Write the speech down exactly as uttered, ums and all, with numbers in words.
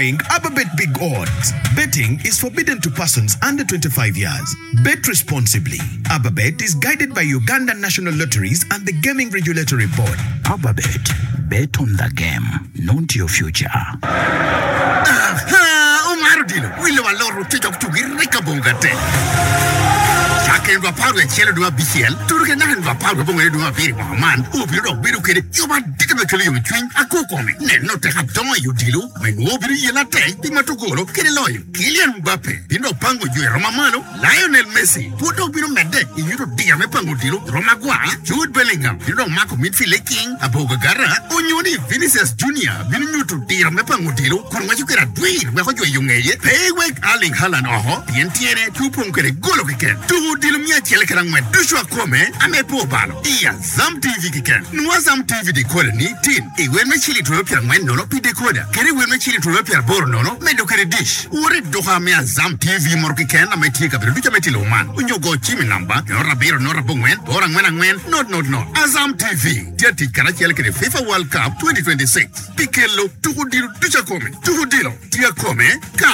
enjoying AbaBet Big Odds. Betting is forbidden to persons under twenty-five years. Bet responsibly. AbaBet is guided by Uganda National Lotteries and the Gaming Regulatory Board. AbaBet. Bet on the game, not your future. Omar Dilo, we know a lot of take up to Ricabongate. Shaka and Paru and Chelo do a B C L, Turkan and Paru do a very man, who be rock, Biruke, you are dickily between a cook on it. Not to have done you, Dilo, when nobody yell take, Pimatogoro, Kiloy, Kylian Mbappe, Pino Pango, you Romano, Lionel Messi, Puto Pino Mede, you don't dear Mepango Dilo, Romagua, Jude Bellingham, you know Marco Midfield King, Abogara, Onyoni, Vinicius Junior, Binu to dear Mepango Dilo, Conwajuka Dwayne, where you may pay wake Arling Hallan Oho, the Entiere, two Punkere Golokiken, two Dilumia Chelkerang, Dushua Come, and a poor balo. Iya, Zam T V Kiken, Nwazam T V decoder ni tin, e when me chili to European when no P decoder, Kerry when me chili to European Borno, Medocare dish, Uri Dohamia Zam T V Morkiken, and my take up the Ducametilo man, when you go Chimmy number, Nora Beer, Nora Bungwen, or Angwen, not, not, not, Azam T V, Jetty Karachelke FIFA World Cup twenty twenty-six, Pikelo, two Dilo, Duchacome, two Dilo, Tia Come,